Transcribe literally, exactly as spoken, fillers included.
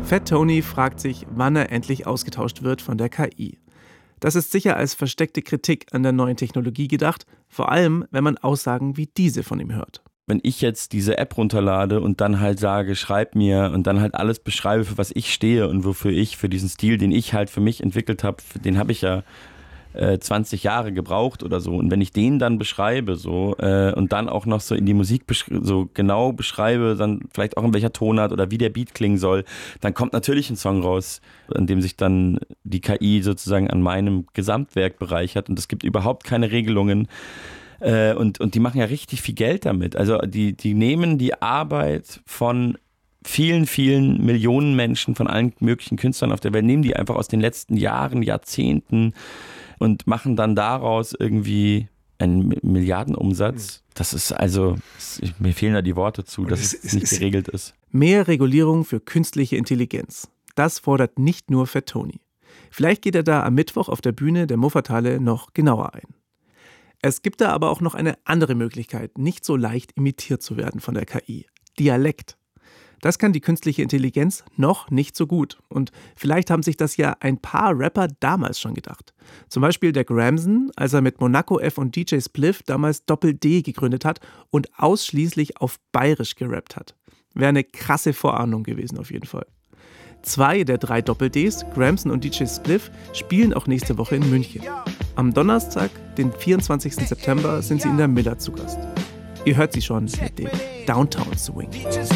Fat Tony fragt sich, wann er endlich ausgetauscht wird von der K I. Das ist sicher als versteckte Kritik an der neuen Technologie gedacht, vor allem, wenn man Aussagen wie diese von ihm hört. Wenn ich jetzt diese App runterlade und dann halt sage, schreib mir und dann halt alles beschreibe, für was ich stehe und wofür ich, für diesen Stil, den ich halt für mich entwickelt habe, den habe ich ja äh, zwanzig Jahre gebraucht oder so. Und wenn ich den dann beschreibe so äh, und dann auch noch so in die Musik besch- so genau beschreibe, dann vielleicht auch in welcher Tonart oder wie der Beat klingen soll, dann kommt natürlich ein Song raus, an dem sich dann die K I sozusagen an meinem Gesamtwerk bereichert. Und es gibt überhaupt keine Regelungen. Äh, und, und die machen ja richtig viel Geld damit. Also die, die nehmen die Arbeit von vielen, vielen Millionen Menschen, von allen möglichen Künstlern auf der Welt, nehmen die einfach aus den letzten Jahren, Jahrzehnten und machen dann daraus irgendwie einen Milliardenumsatz. Das ist also, mir fehlen da die Worte zu, dass es nicht geregelt ist. Mehr Regulierung für künstliche Intelligenz. Das fordert nicht nur Fat Tony. Vielleicht geht er da am Mittwoch auf der Bühne der Muffatale noch genauer ein. Es gibt da aber auch noch eine andere Möglichkeit, nicht so leicht imitiert zu werden von der K I. Dialekt. Das kann die künstliche Intelligenz noch nicht so gut. Und vielleicht haben sich das ja ein paar Rapper damals schon gedacht. Zum Beispiel der Gramson, als er mit Monaco F und D J Spliff damals Doppel-D gegründet hat und ausschließlich auf Bayerisch gerappt hat. Wäre eine krasse Vorahnung gewesen auf jeden Fall. Zwei der drei Doppel-Ds, Gramson und D J Spliff, spielen auch nächste Woche in München. Am Donnerstag, den vierundzwanzigsten September, sind sie in der Miller zu Gast. Ihr hört sie schon mit dem Downtown Swing.